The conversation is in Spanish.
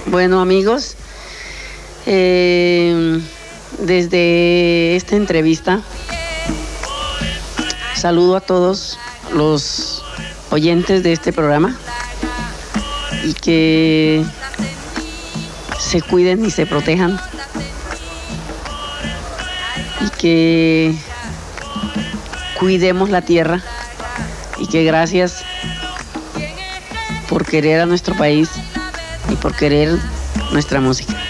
Bueno, amigos, desde esta entrevista saludo a todos los oyentes de este programa y que se cuiden y se protejan y que cuidemos la tierra y que gracias por querer a nuestro país y por querer nuestra música.